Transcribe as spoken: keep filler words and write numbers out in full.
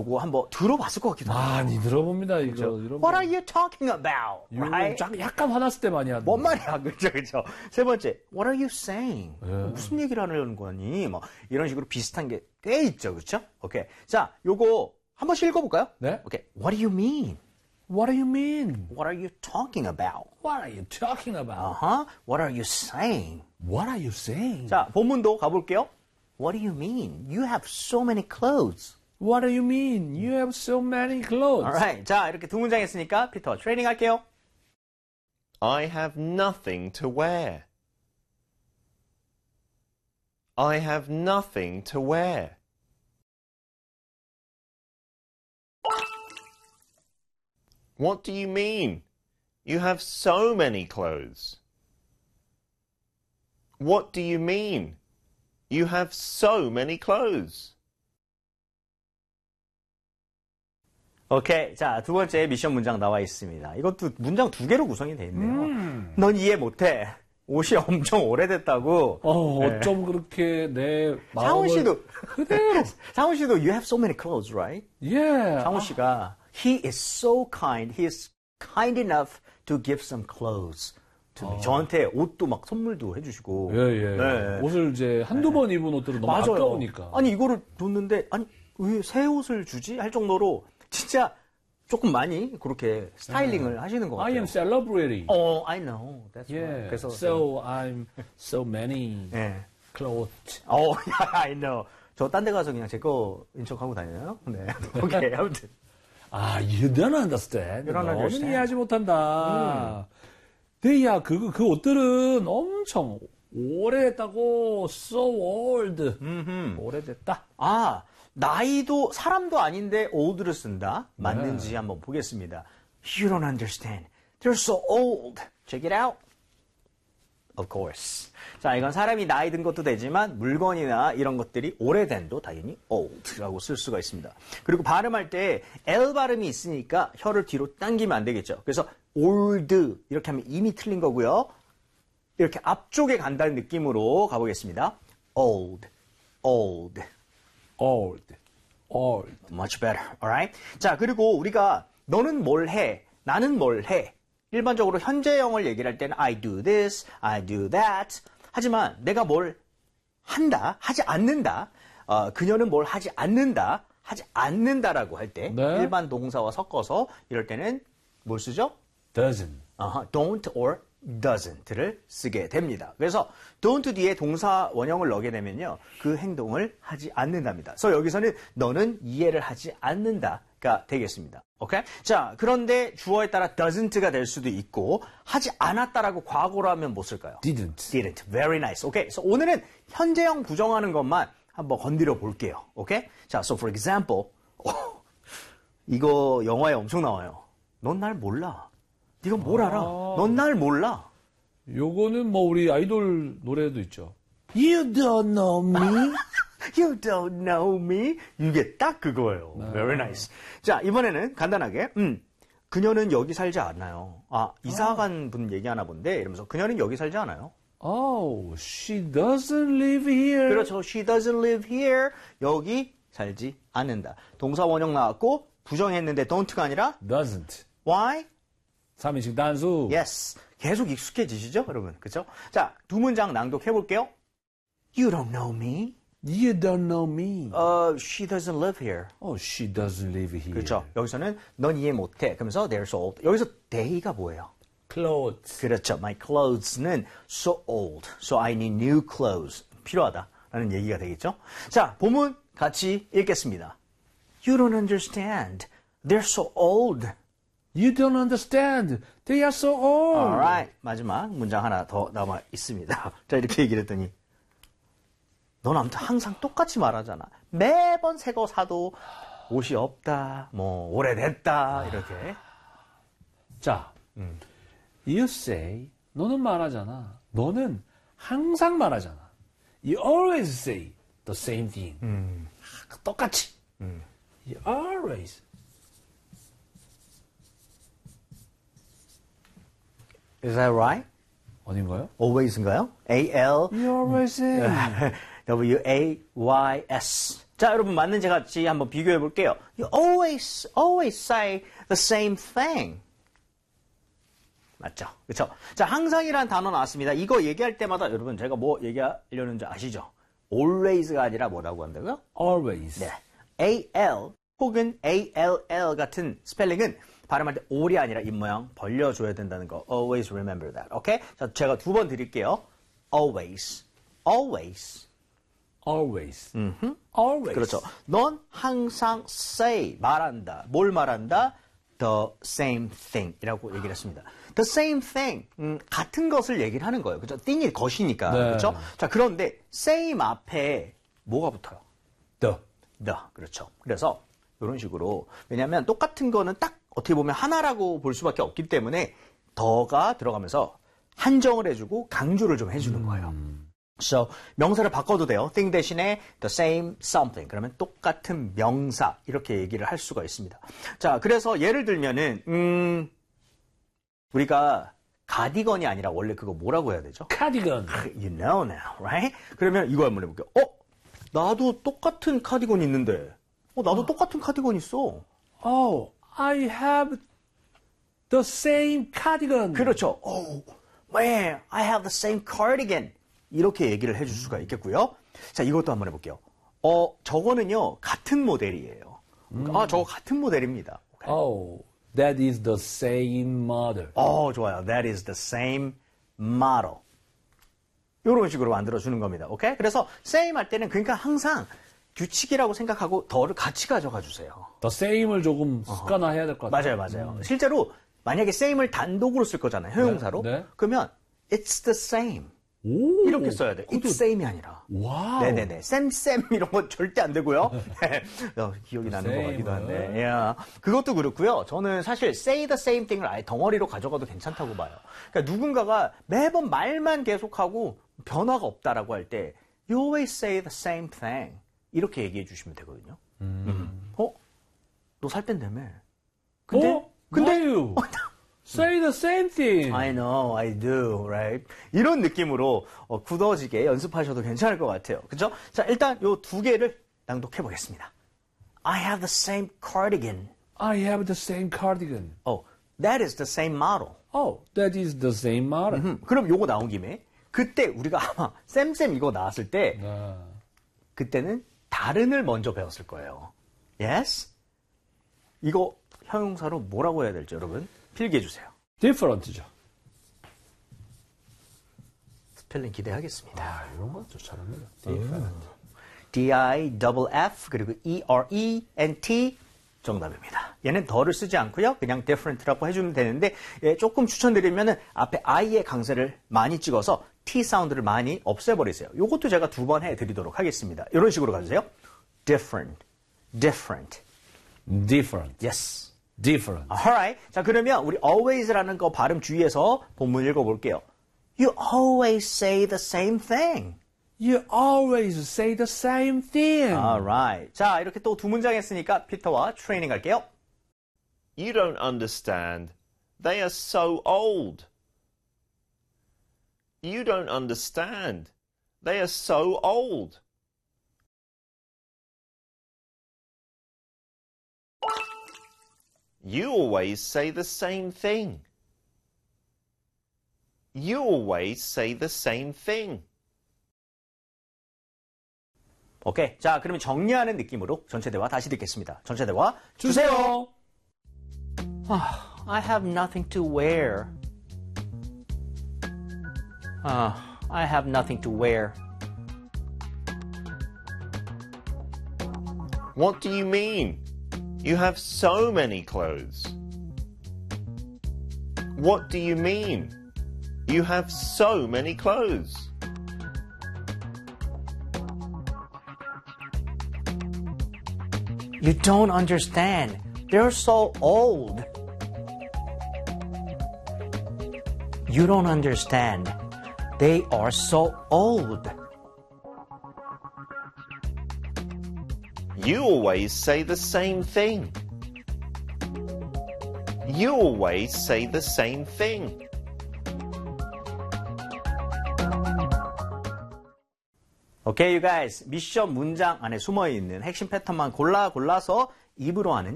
요거 한번 들어봤을 것 같기도 하고. 많이 들어봅니다, 이거. 그렇죠? 이런 What 거. are you talking about? Right? 약- 약간 화났을 때 많이 하는. 뭔 말이야, 그렇죠, 그렇죠. 세 번째, What are you saying? 예. 무슨 얘기를 하려는 거니? 뭐 이런 식으로 비슷한 게 꽤 있죠, 그렇죠? 오케이, 자, 요거 한 번씩 읽어볼까요? 네. 오케이, What do you mean? What do you mean? What are you talking about? What are you talking about? Uh-huh. What are you saying? What are you saying? 자, 본문도 가볼게요. What do you mean? You have so many clothes. What do you mean? You have so many clothes. Alright. 자, 이렇게 두 문장 했으니까 피터 트레이닝 할게요. I have nothing to wear. I have nothing to wear. What do you mean? You have so many clothes. What do you mean? You have so many clothes. 오케이. 자, 두 번째 미션 문장 나와 있습니다. 이것도 문장 두 개로 구성이 되어 있네요. 음. 넌 이해 못해. 옷이 엄청 오래됐다고. 어, 네. 어쩜 그렇게 내 마음을 상훈 씨도 그대로. 상훈 씨도 you have so many clothes, right? 예. 상훈 씨가 he is so kind. He is kind enough to give some clothes to me. 저한테 옷도 막 선물도 해주시고. 예, 예. 네. 옷을 이제 한두 번 입은 옷들은 너무 맞아요. 아까우니까. 아니 이거를 줬는데 아니 왜 새 옷을 주지? 할 정도로 진짜 조금 많이 그렇게 스타일링을 하시는 것 같아요. I am celebrity. 어, I know. That's 예. right. 그래서 So I'm so many 예. clothes. 어, I know. 저 딴 데 가서 그냥 제 거인 척하고 다녀요. 네. 오케이. 아무튼. 아, you don't understand. You don't 너는 understand. 이해하지 못한다. 데이야, 그, 그 옷들은 엄청 오래됐다고. So old. 음흠. 오래됐다. 아, 나이도 사람도 아닌데 old를 쓴다. 맞는지 한번 보겠습니다. You don't understand. They're so old. Check it out. Of course. 자, 이건 사람이 나이 든 것도 되지만 물건이나 이런 것들이 오래된도 당연히 old라고 쓸 수가 있습니다. 그리고 발음할 때 L 발음이 있으니까 혀를 뒤로 당기면 안 되겠죠. 그래서 old 이렇게 하면 이미 틀린 거고요. 이렇게 앞쪽에 간다는 느낌으로 가보겠습니다. old, old. old. old. Much better. Alright? 자, 그리고 우리가 너는 뭘 해? 나는 뭘 해? 일반적으로 현재형을 얘기를 할 때는 I do this, I do that. 하지만 내가 뭘 한다, 하지 않는다. 어, 그녀는 뭘 하지 않는다, 하지 않는다라고 할 때 네. 일반 동사와 섞어서 이럴 때는 뭘 쓰죠? doesn't. Uh-huh, don't or doesn't를 쓰게 됩니다. 그래서 don't 뒤에 동사 원형을 넣게 되면요. 그 행동을 하지 않는답니다. 그래서 여기서는 너는 이해를 하지 않는다가 되겠습니다. 오케이? 자, 그런데 주어에 따라 doesn't가 될 수도 있고 하지 않았다라고 과거로 하면 뭐 쓸까요? didn't. didn't. Very nice. 오케이. 그래서 오늘은 현재형 부정하는 것만 한번 건드려 볼게요. 오케이? 자, so for example. 어, 이거 영화에 엄청 나와요. 넌 날 몰라. 네가 뭘 알아? 넌 날 몰라. 요거는 뭐 우리 아이돌 노래도 있죠. You don't know me. You don't know me. 이게 딱 그거예요. Very nice. 자, 이번에는 간단하게 음, 그녀는 여기 살지 않아요. 아, 이사간 분 얘기하나 본데 이러면서 그녀는 여기 살지 않아요. Oh, she doesn't live here. 그렇죠. She doesn't live here. 여기 살지 않는다. 동사 원형 나왔고 부정했는데 don't가 아니라 doesn't. why? 삼인칭 단수. Yes. 계속 익숙해지시죠, 여러분? 그렇죠? 자, 두 문장 낭독해 볼게요. You don't know me. You don't know me. Uh, she doesn't live here. Oh, she doesn't live here. 그렇죠. 여기서는 넌 이해 못해. 그러면서 they're so old. 여기서 they가 뭐예요? Clothes. 그렇죠. My clothes는 so old. So I need new clothes. 필요하다라는 얘기가 되겠죠. 자, 본문 같이 읽겠습니다. You don't understand. They're so old. You don't understand. They are so old. Alright. 마지막 문장 하나 더 남아 있습니다. 자, 이렇게 얘기를 했더니 넌 아무튼 항상 똑같이 말하잖아. 매번 새 거 사도 옷이 없다, 뭐 오래됐다 이렇게. 자, 음. you say 너는 말하잖아. 너는 항상 말하잖아. You always say the same thing. 음. 똑같이. 음. You always. Is that right? 어딘가요? Always인가요? A L You always say. W A Y S. 자, 여러분 맞는지 같이 한번 비교해 볼게요. You always, always say the same thing. 맞죠? 그렇죠? 자, 항상이라는 단어 나왔습니다. 이거 얘기할 때마다 여러분 제가 뭐 얘기하려는 줄 아시죠? always가 아니라 뭐라고 한다고요? always. 네. al 혹은 all 같은 스펠링은 발음할 때 all이 아니라 입모양 벌려줘야 된다는 거. Always remember that. 오케이? 자, 제가 두 번 드릴게요. Always. Always. always. always. 그렇죠. 넌 항상 say, 말한다. 뭘 말한다? The same thing 이라고 얘기를 했습니다. The same thing, 음, 같은 것을 얘기를 하는 거예요. 그렇죠? thing이 것이니까. 네. 그렇죠? 자, 그런데 same 앞에 뭐가 붙어요? the. the. 그렇죠. 그래서 이런 식으로 왜냐하면 똑같은 거는 딱 어떻게 보면 하나라고 볼 수밖에 없기 때문에 더가 들어가면서 한정을 해주고 강조를 좀 해주는 거예요. So, 명사를 바꿔도 돼요. thing 대신에 the same something. 그러면 똑같은 명사. 이렇게 얘기를 할 수가 있습니다. 자, 그래서 예를 들면은, 음, 우리가 가디건이 아니라 원래 그거 뭐라고 해야 되죠? cardigan. You know now, right? 그러면 이거 한번 해볼게요. 어? 나도 똑같은 카디건 있는데. 어, 나도 어. 똑같은 카디건 있어. Oh, I have the same cardigan. 그렇죠. Oh, man, I have the same cardigan. 이렇게 얘기를 해줄 수가 있겠고요. 자, 이것도 한번 해볼게요. 어, 저거는요, 같은 모델이에요. 음. 아, 저거 같은 모델입니다. Okay. Oh, that is the same model. 어, 좋아요. That is the same model. 이런 식으로 만들어주는 겁니다. 오케이? 그래서 same 할 때는 그러니까 항상 규칙이라고 생각하고 더를 같이 가져가 주세요. the same을 조금 습관화해야 될 것 같아요. 맞아요, 맞아요. 음. 실제로 만약에 same을 단독으로 쓸 거잖아요. 형용사로. 네, 네. 그러면 it's the same. 오, 이렇게 써야 돼. It's same이 아니라. 와우. 네네네. 쌤쌤 이런 건 절대 안 되고요. 어, 기억이 나는 것 같기도 한데. Yeah. 그것도 그렇고요. 저는 사실 say the same thing을 아예 덩어리로 가져가도 괜찮다고 봐요. 그러니까 누군가가 매번 말만 계속하고 변화가 없다라고 할 때 you always say the same thing. 이렇게 얘기해 주시면 되거든요. 음. 음. 어? 너 살 뺀다며. 근데? 어? 근데? Say the same thing. I know, I do, right? 이런 느낌으로 어, 굳어지게 연습하셔도 괜찮을 것 같아요. 그죠? 자, 일단 요 두 개를 낭독해 보겠습니다. I have the same cardigan. I have the same cardigan. Oh, that is the same model. Oh, that is the same model. 음, 그럼 요거 나온 김에 그때 우리가 아마 쌤쌤 이거 나왔을 때 네. 그때는 다른을 먼저 배웠을 거예요. Yes? 이거 형용사로 뭐라고 해야 될지 여러분 필기해 주세요. different죠. 스펠링 기대하겠습니다. 아, 이런 거 좀 잘합니다. different. D I F F 그리고 E R E N T 정답입니다. 얘는 더를 쓰지 않고요. 그냥 different라고 해주면 되는데 예, 조금 추천드리면은 앞에 I의 강세를 많이 찍어서 T 사운드를 많이 없애버리세요. 이것도 제가 두 번 해드리도록 하겠습니다. 이런 식으로 가주세요. different, different. different. Yes. different. Alright. 자, 그러면 우리 always라는 거 발음 주의해서 본문 읽어볼게요. You always say the same thing. You always say the same thing. Alright. 자, 이렇게 또 두 문장 했으니까 피터와 트레이닝 할게요. You don't understand. They are so old. You don't understand. They are so old. You always say the same thing. You always say the same thing. 오케이. 자, 그러면 정리하는 느낌으로 전체 대화 다시 듣겠습니다. 전체 대화 주세요. 주세요. Ah, I have nothing to wear. Ah, I have nothing to wear. What do you mean? You have so many clothes. What do you mean? You have so many clothes. You don't understand. They're so old. You don't understand. They are so old. You always say the same thing. You always say the same thing. Okay, you guys. 미션 문장 안에 숨어있는 핵심 패턴만 골라 골라서 입으로 하는